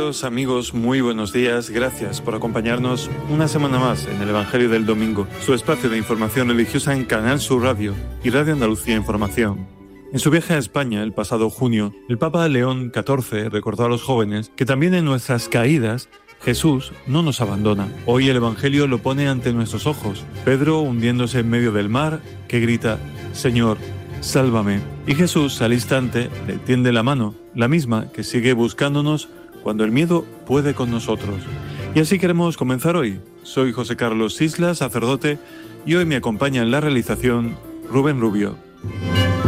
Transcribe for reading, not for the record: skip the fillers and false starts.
Queridos amigos, muy buenos días. Gracias por acompañarnos una semana más en el Evangelio del Domingo, su espacio de información religiosa en Canal Sur Radio y Radio Andalucía Información. En su viaje a España el pasado junio, el Papa León XIV recordó a los jóvenes que también en nuestras caídas Jesús no nos abandona. Hoy el Evangelio lo pone ante nuestros ojos. Pedro hundiéndose en medio del mar, que grita: Señor, sálvame. Y Jesús al instante le tiende la mano, la misma que sigue buscándonos cuando el miedo puede con nosotros. Y así queremos comenzar hoy. Soy José Carlos Isla, sacerdote, y hoy me acompaña en la realización Rubén Rubio.